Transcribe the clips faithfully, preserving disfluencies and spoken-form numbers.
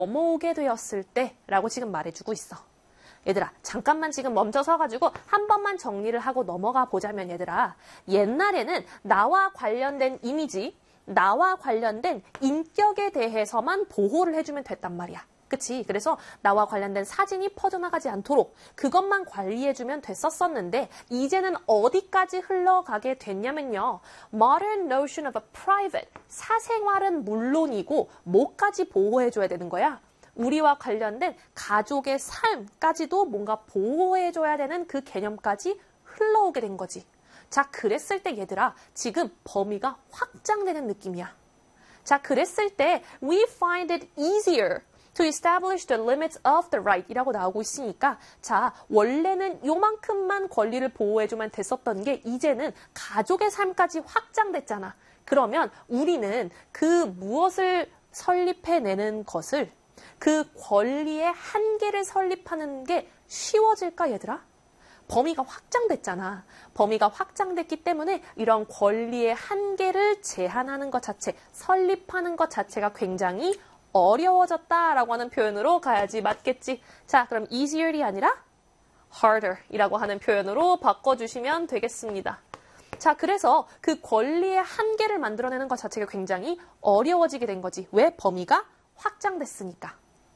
넘어오게 되었을 때 라고 지금 말해주고 있어. 얘들아, 잠깐만 지금 멈춰 서가지고 한 번만 정리를 하고 넘어가 보자면 얘들아, 옛날에는 나와 관련된 이미지, 나와 관련된 인격에 대해서만 보호를 해주면 됐단 말이야. 그치? 그래서 나와 관련된 사진이 퍼져나가지 않도록 그것만 관리해주면 됐었었는데 이제는 어디까지 흘러가게 됐냐면요. Modern notion of a private, 사생활은 물론이고 뭐까지 보호해줘야 되는 거야? 우리와 관련된 가족의 삶까지도 뭔가 보호해줘야 되는 그 개념까지 흘러오게 된 거지. 자, 그랬을 때 얘들아, 지금 범위가 확장되는 느낌이야. 자, 그랬을 때 we find it easier to establish the limits of the right 이라고 나오고 있으니까 자, 원래는 요만큼만 권리를 보호해주면 됐었던 게 이제는 가족의 삶까지 확장됐잖아. 그러면 우리는 그 무엇을 설립해내는 것을 그 권리의 한계를 설립하는 게 쉬워질까 얘들아? 범위가 확장됐잖아. 범위가 확장됐기 때문에 이런 권리의 한계를 제한하는 것 자체, 설립하는 것 자체가 굉장히 어려워졌다라고 하는 표현으로 가야지 맞겠지. 자, 그럼 easier이 아니라 harder 이라고 하는 표현으로 바꿔주시면 되겠습니다. 자, 그래서 그 권리의 한계를 만들어내는 것 자체가 굉장히 어려워지게 된 거지. 왜? 범위가 확장됐으니까.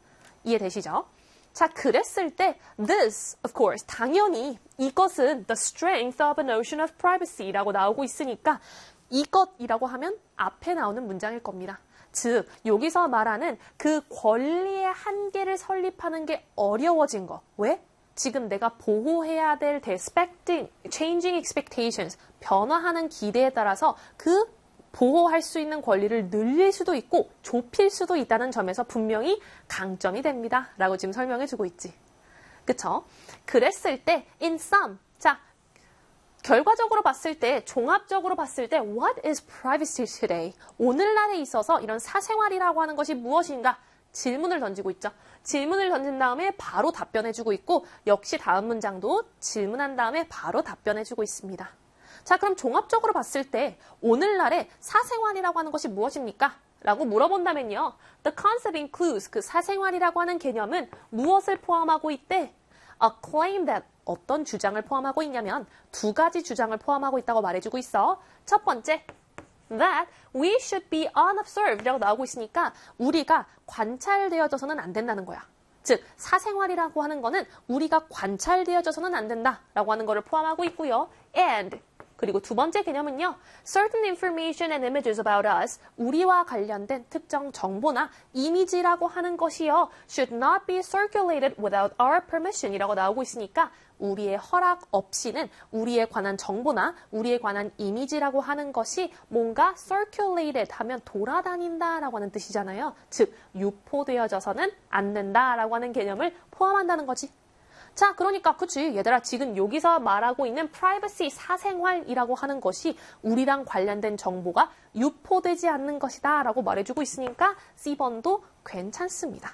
이해되시죠? 자, 그랬을 때 this, of course, 당연히 이것은 the strength of a notion of privacy라고 나오고 있으니까 이것이라고 하면 앞에 나오는 문장일 겁니다. 즉, 여기서 말하는 그 권리의 한계를 설립하는 게 어려워진 거. 왜? 지금 내가 보호해야 될 the expecting, changing expectations, 변화하는 기대에 따라서 그 보호할 수 있는 권리를 늘릴 수도 있고 좁힐 수도 있다는 점에서 분명히 강점이 됩니다. 라고 지금 설명해주고 있지. 그쵸? 그랬을 때 in sum, 자, 결과적으로 봤을 때, 종합적으로 봤을 때 what is privacy today? 오늘날에 있어서 이런 사생활이라고 하는 것이 무엇인가? 질문을 던지고 있죠. 질문을 던진 다음에 바로 답변해주고 있고 역시 다음 문장도 질문한 다음에 바로 답변해주고 있습니다. 자, 그럼 종합적으로 봤을 때 오늘날의 사생활이라고 하는 것이 무엇입니까? 라고 물어본다면요. The concept includes, 그 사생활이라고 하는 개념은 무엇을 포함하고 있대? A claim that, 어떤 주장을 포함하고 있냐면 두 가지 주장을 포함하고 있다고 말해주고 있어. 첫 번째, that we should be unobserved 라고 나오고 있으니까 우리가 관찰되어져서는 안 된다는 거야. 즉, 사생활이라고 하는 거는 우리가 관찰되어져서는 안 된다라고 하는 거를 포함하고 있고요. And, 그리고 두 번째 개념은요. Certain information and images about us, 우리와 관련된 특정 정보나 이미지라고 하는 것이요. Should not be circulated without our permission 이라고 나오고 있으니까 우리의 허락 없이는 우리에 관한 정보나 우리에 관한 이미지라고 하는 것이 뭔가 circulated 하면 돌아다닌다라고 하는 뜻이잖아요. 즉, 유포되어져서는 안 된다라고 하는 개념을 포함한다는 거지. 자, 그러니까 그치 얘들아, 지금 여기서 말하고 있는 privacy, 사생활이라고 하는 것이 우리랑 관련된 정보가 유포되지 않는 것이다 라고 말해주고 있으니까 씨 번도 괜찮습니다.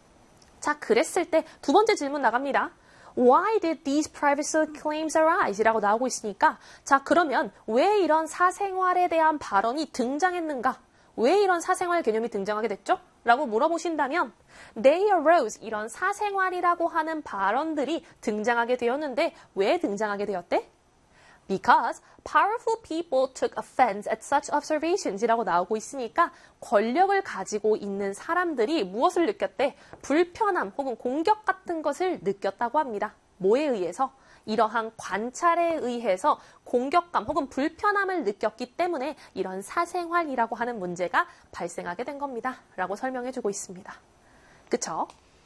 자, 그랬을 때 두 번째 질문 나갑니다. Why did these privacy claims arise? 라고 나오고 있으니까 자, 그러면 왜 이런 사생활에 대한 발언이 등장했는가? 왜 이런 사생활 개념이 등장하게 됐죠? 라고 물어보신다면 they arose, 이런 사생활이라고 하는 발언들이 등장하게 되었는데 왜 등장하게 되었대? Because powerful people took offense at such observations 이라고 나오고 있으니까 권력을 가지고 있는 사람들이 무엇을 느꼈대? 불편함 혹은 공격 같은 것을 느꼈다고 합니다. 뭐에 의해서? 이러한 관찰에 의해서 공격감 혹은 불편함을 느꼈기 때문에 이런 사생활이라고 하는 문제가 발생하게 된 겁니다. 라고 설명해주고 있습니다. 그쵸?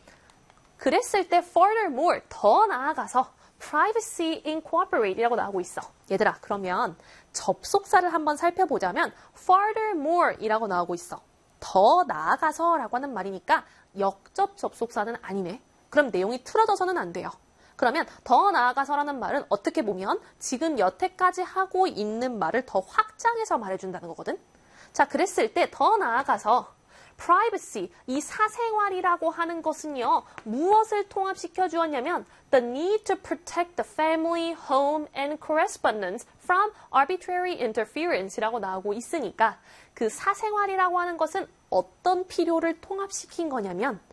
그랬을 때 furthermore, 더 나아가서 privacy incorporate 이라고 나오고 있어. 얘들아, 그러면 접속사를 한번 살펴보자면 furthermore 이라고 나오고 있어. 더 나아가서 라고 하는 말이니까 역접 접속사는 아니네. 그럼 내용이 틀어져서는 안 돼요. 그러면 더 나아가서라는 말은 어떻게 보면 지금 여태까지 하고 있는 말을 더 확장해서 말해준다는 거거든. 자, 그랬을 때 더 나아가서 privacy, 이 사생활이라고 하는 것은요. 무엇을 통합시켜 주었냐면 the need to protect the family, home, and correspondence from arbitrary interference 이라고 나오고 있으니까 그 사생활이라고 하는 것은 어떤 필요를 통합시킨 거냐면